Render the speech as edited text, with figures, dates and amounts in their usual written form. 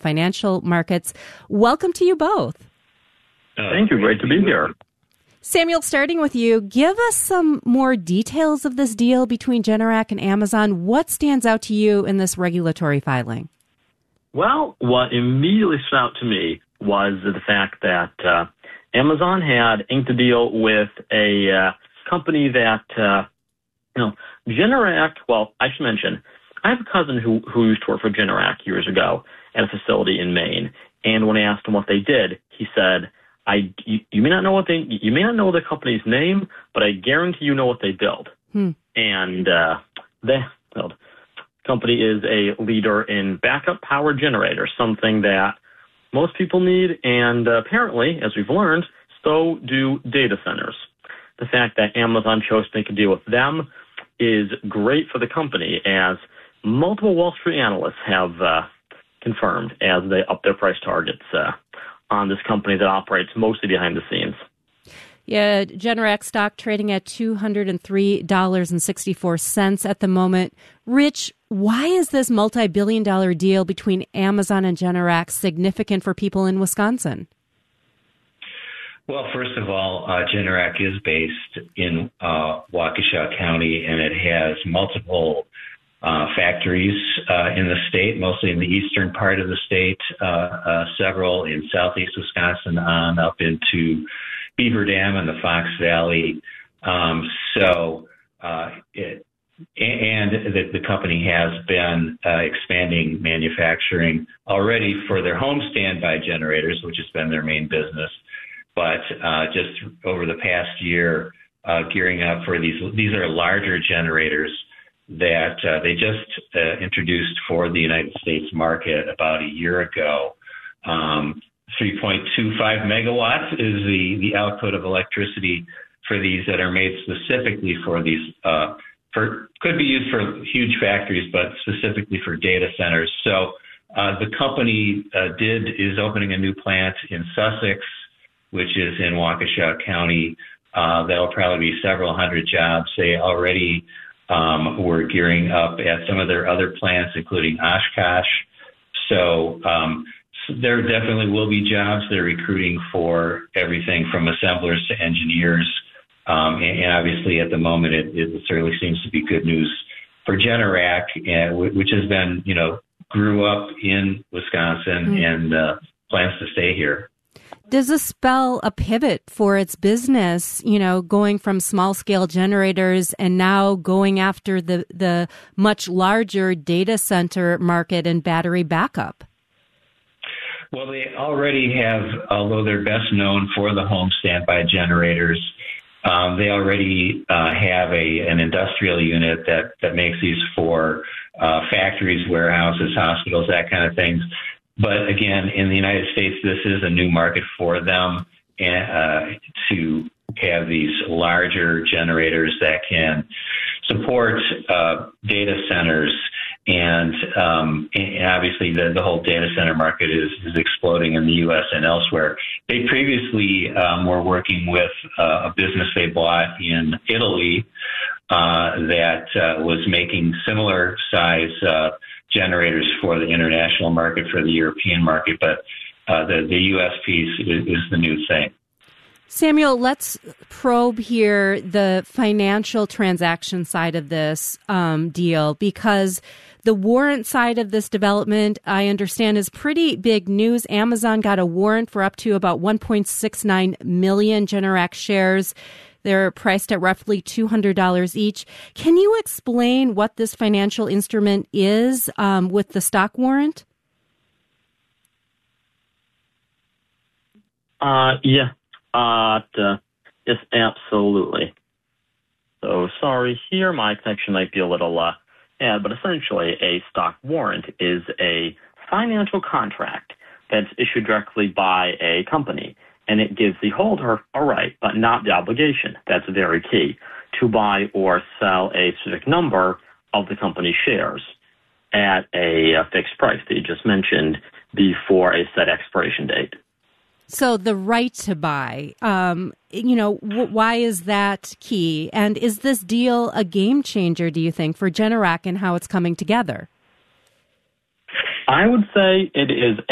financial markets. Welcome to you both. Thank you. Great to be here. Samuel, starting with you, give us some more details of this deal between Generac and Amazon. What stands out to you in this regulatory filing? Well, what immediately stood out to me was the fact that Amazon had inked a deal with a company that, Generac, well, I should mention, I have a cousin who used to work for Generac years ago at a facility in Maine. And when I asked him what they did, he said, you may not know the company's name, but I guarantee you know what they build. And the company is a leader in backup power generators, something that most people need, and apparently, as we've learned, so do data centers. The fact that Amazon chose to make a deal with them is great for the company, as multiple Wall Street analysts have confirmed as they up their price targets on this company that operates mostly behind the scenes. Yeah, Generac stock trading at $203.64 at the moment. Rich, why is this multi-billion-dollar deal between Amazon and Generac significant for people in Wisconsin? Well, first of all, Generac is based in Waukesha County, and it has multiple factories in the state, mostly in the eastern part of the state, several in southeast Wisconsin on up into Beaver Dam and the Fox Valley. The company has been expanding manufacturing already for their home standby generators, which has been their main business. But just over the past year, gearing up for these are larger generators that they just introduced for the United States market about a year ago. 3.25 megawatts is the output of electricity for these that are made specifically for these, could be used for huge factories, but specifically for data centers. So the company is opening a new plant in Sussex, which is in Waukesha County. That'll probably be several hundred jobs. They already were gearing up at some of their other plants, including Oshkosh. So there definitely will be jobs. They're recruiting for everything from assemblers to engineers. And obviously at the moment, it certainly seems to be good news for Generac, which has been, grew up in Wisconsin and plans to stay here. Does this spell a pivot for its business, going from small-scale generators and now going after the much larger data center market and battery backup? Well, they already have, although they're best known for the home standby generators, they already have an industrial unit that makes these for factories, warehouses, hospitals, that kind of things. But again, in the United States, this is a new market for them to have these larger generators that can support data centers. And obviously, the whole data center market is exploding in the U.S. and elsewhere. They previously were working with a business they bought in Italy that was making similar size generators for the international market, for the European market, but the U.S. piece is the new thing. Samuel, let's probe here the financial transaction side of this deal, because the warrant side of this development, I understand, is pretty big news. Amazon got a warrant for up to about 1.69 million Generac shares. They're priced at roughly $200 each. Can you explain what this financial instrument is with the stock warrant? Yes, absolutely. So sorry here, my connection might be a little bad, but essentially a stock warrant is a financial contract that's issued directly by a company. And it gives the holder a right, but not the obligation. That's very key, to buy or sell a specific number of the company's shares at a fixed price that you just mentioned before a set expiration date. So the right to buy, why is that key? And is this deal a game changer, do you think, for Generac and how it's coming together? I would say it is